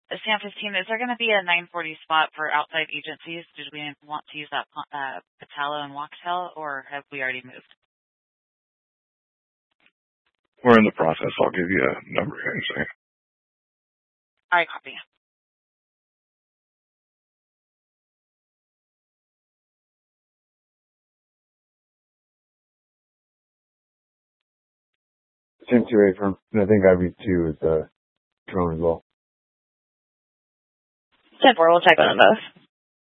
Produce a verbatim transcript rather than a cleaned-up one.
Sam fifteen, is there going to be a nine forty spot for outside agencies? Did we want to use that uh, Patello and Wachtell, or have we already moved? We're in the process. I'll give you a number here in a second. All right, copy. Tim two eight from, and I think I V two is the drone as well. ten four, we'll check on them both.